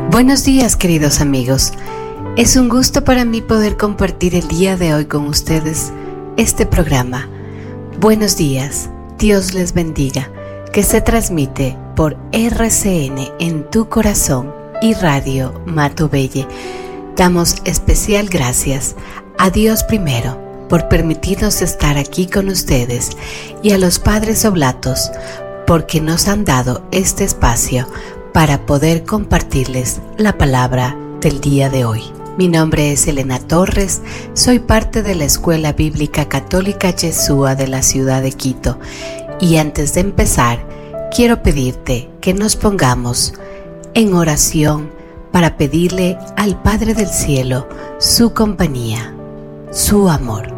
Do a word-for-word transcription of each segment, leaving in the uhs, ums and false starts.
Buenos días, queridos amigos. Es un gusto para mí poder compartir el día de hoy con ustedes este programa. Buenos días, Dios les bendiga, que se transmite por R C N en tu corazón y Radio Matobelle. Damos especial gracias a Dios primero por permitirnos estar aquí con ustedes y a los Padres Oblatos porque nos han dado este espacio para poder compartirles la palabra del día de hoy. Mi nombre es Elena Torres, soy parte de la Escuela Bíblica Católica Yeshua de la ciudad de Quito y antes de empezar quiero pedirte que nos pongamos en oración para pedirle al Padre del Cielo su compañía, su amor.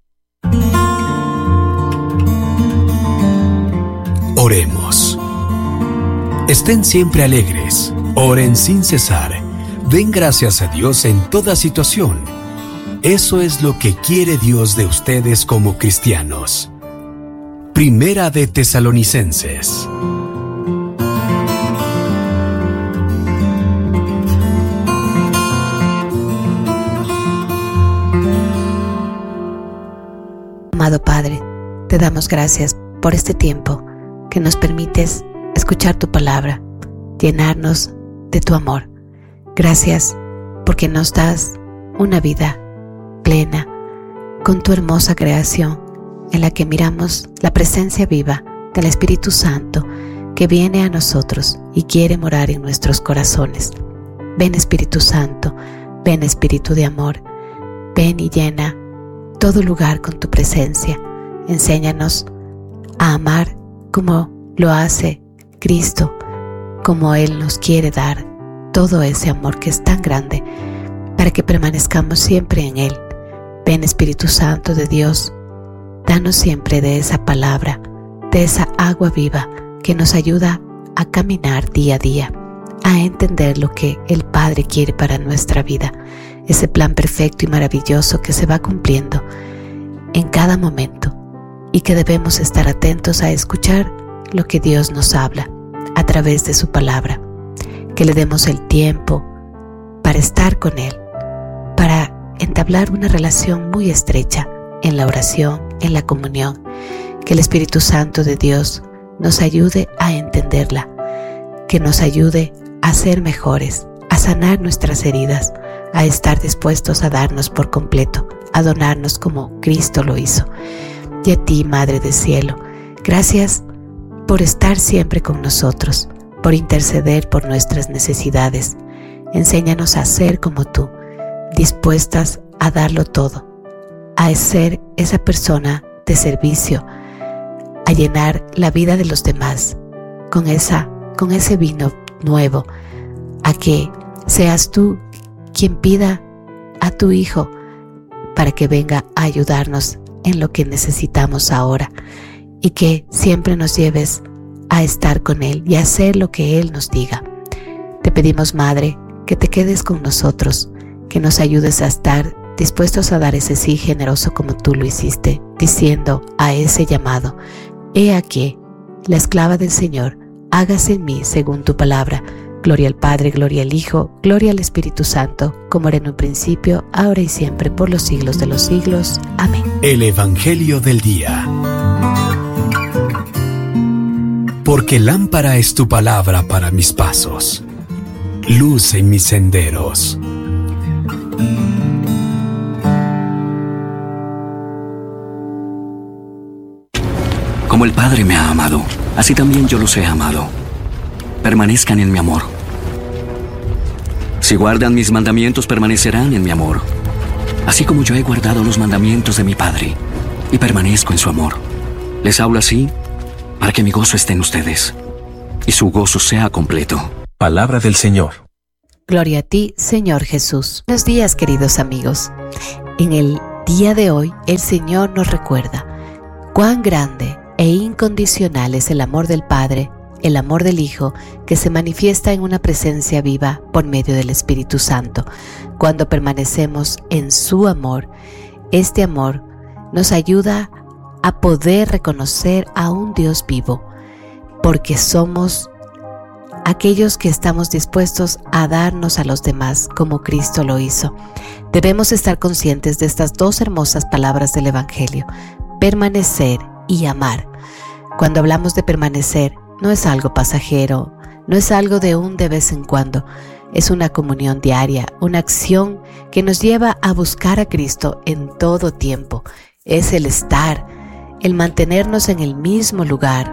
Oremos. Estén siempre alegres, oren sin cesar, den gracias a Dios en toda situación. Eso es lo que quiere Dios de ustedes como cristianos. Primera de Tesalonicenses. Amado Padre, te damos gracias por este tiempo que nos permites escuchar tu palabra, llenarnos de tu amor. Gracias porque nos das una vida plena con tu hermosa creación en la que miramos la presencia viva del Espíritu Santo que viene a nosotros y quiere morar en nuestros corazones. Ven Espíritu Santo, ven Espíritu de amor, ven y llena todo lugar con tu presencia. Enséñanos a amar como lo hace Cristo, como Él nos quiere dar todo ese amor que es tan grande, para que permanezcamos siempre en Él. Ven Espíritu Santo de Dios, danos siempre de esa palabra, de esa agua viva que nos ayuda a caminar día a día, a entender lo que el Padre quiere para nuestra vida, ese plan perfecto y maravilloso que se va cumpliendo en cada momento y que debemos estar atentos a escuchar lo que Dios nos habla a través de su palabra, que le demos el tiempo para estar con Él, para entablar una relación muy estrecha en la oración, en la comunión, que el Espíritu Santo de Dios nos ayude a entenderla, que nos ayude a ser mejores, a sanar nuestras heridas, a estar dispuestos a darnos por completo, a donarnos como Cristo lo hizo. Y a ti, Madre del Cielo, gracias por estar siempre con nosotros, por interceder por nuestras necesidades. Enséñanos a ser como tú, dispuestas a darlo todo, a ser esa persona de servicio, a llenar la vida de los demás con, esa, con ese vino nuevo, a que seas tú quien pida a tu Hijo para que venga a ayudarnos en lo que necesitamos ahora y que siempre nos lleves a estar con Él y a hacer lo que Él nos diga. Te pedimos, Madre, que te quedes con nosotros, que nos ayudes a estar dispuestos a dar ese sí generoso como tú lo hiciste, diciendo a ese llamado: He aquí, la esclava del Señor, hágase en mí según tu palabra. Gloria al Padre, gloria al Hijo, gloria al Espíritu Santo, como era en un principio, ahora y siempre, por los siglos de los siglos. Amén. El Evangelio del Día. Porque lámpara es tu palabra para mis pasos, luz en mis senderos. Como el Padre me ha amado, así también yo los he amado. Permanezcan en mi amor. Si guardan mis mandamientos, permanecerán en mi amor, así como yo he guardado los mandamientos de mi Padre y permanezco en su amor. Les hablo así para que mi gozo esté en ustedes y su gozo sea completo. Palabra del Señor. Gloria a ti, Señor Jesús. Buenos días, queridos amigos. En el día de hoy, el Señor nos recuerda cuán grande e incondicional es el amor del Padre, el amor del Hijo, que se manifiesta en una presencia viva por medio del Espíritu Santo. Cuando permanecemos en su amor, este amor nos ayuda a poder reconocer a un Dios vivo, porque somos aquellos que estamos dispuestos a darnos a los demás como Cristo lo hizo. Debemos estar conscientes de estas dos hermosas palabras del Evangelio: permanecer y amar. Cuando hablamos de permanecer, no es algo pasajero, no es algo de un de vez en cuando. Es una comunión diaria, una acción que nos lleva a buscar a Cristo en todo tiempo. Es el estar, el mantenernos en el mismo lugar.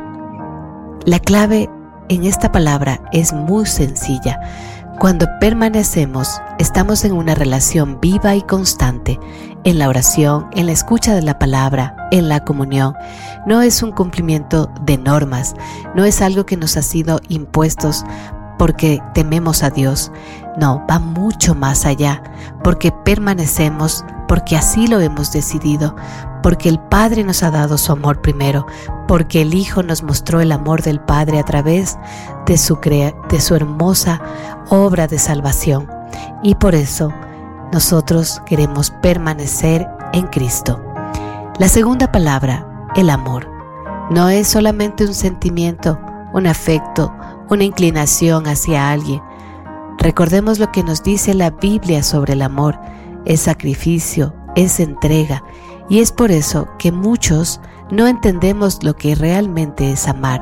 La clave en esta palabra es muy sencilla. Cuando permanecemos, estamos en una relación viva y constante, en la oración, en la escucha de la palabra, en la comunión. No es un cumplimiento de normas, no es algo que nos ha sido impuestos porque tememos a Dios. No, va mucho más allá, porque permanecemos, porque así lo hemos decidido, porque el Padre nos ha dado su amor primero, porque el Hijo nos mostró el amor del Padre a través de su, crea- de su hermosa obra de salvación. Y por eso nosotros queremos permanecer en Cristo. La segunda palabra, el amor, no es solamente un sentimiento, un afecto, una inclinación hacia alguien. Recordemos lo que nos dice la Biblia sobre el amor: es sacrificio, es entrega, y es por eso que muchos no entendemos lo que realmente es amar,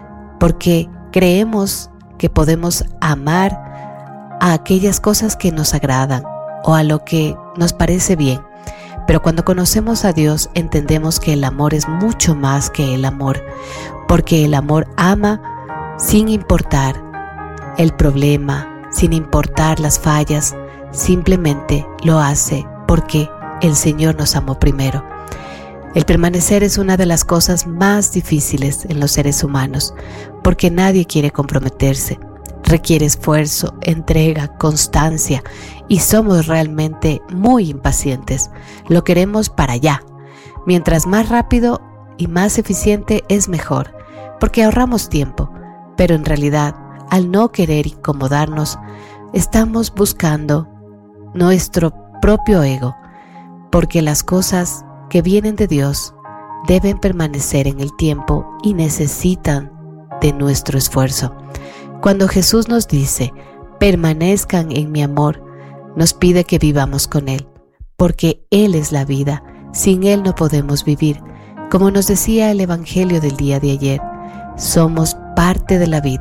porque creemos que podemos amar a aquellas cosas que nos agradan o a lo que nos parece bien. Pero cuando conocemos a Dios, entendemos que el amor es mucho más que el amor, porque el amor ama sin importar el problema, sin importar las fallas, simplemente lo hace porque el Señor nos amó primero. El permanecer es una de las cosas más difíciles en los seres humanos, porque nadie quiere comprometerse. Requiere esfuerzo, entrega, constancia, y somos realmente muy impacientes. Lo queremos para allá. Mientras más rápido y más eficiente es mejor, porque ahorramos tiempo. Pero en realidad, al no querer incomodarnos, estamos buscando nuestro propio ego, porque las cosas que vienen de Dios deben permanecer en el tiempo y necesitan de nuestro esfuerzo. Cuando Jesús nos dice, permanezcan en mi amor, nos pide que vivamos con Él, porque Él es la vida. Sin Él no podemos vivir. Como nos decía el Evangelio del día de ayer, somos parte de la vid,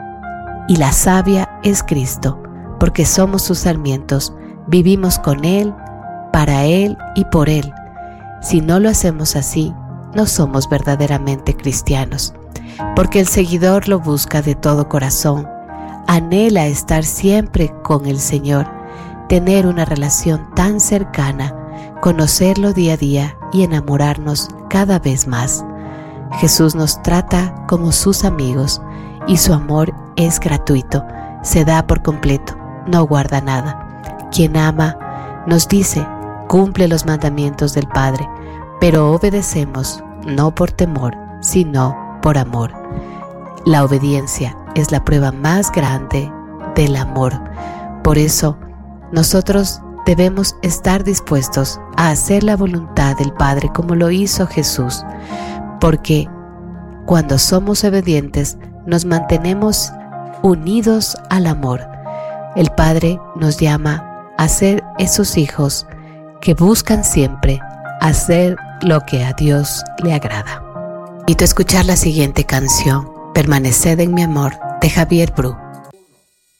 y la savia es Cristo, porque somos sus sarmientos, vivimos con Él, para Él y por Él. Si no lo hacemos así, no somos verdaderamente cristianos, porque el seguidor lo busca de todo corazón, anhela estar siempre con el Señor, tener una relación tan cercana, conocerlo día a día y enamorarnos cada vez más. Jesús nos trata como sus amigos y su amor es gratuito, se da por completo, no guarda nada. Quien ama, nos dice, cumple los mandamientos del Padre, pero obedecemos no por temor, sino por amor. La obediencia es la prueba más grande del amor. Por eso, nosotros debemos estar dispuestos a hacer la voluntad del Padre como lo hizo Jesús, porque cuando somos obedientes nos mantenemos unidos al amor. El Padre nos llama a ser esos hijos que buscan siempre hacer lo que a Dios le agrada. Invito a escuchar la siguiente canción, Permaneced en mi amor, de Javier Bru.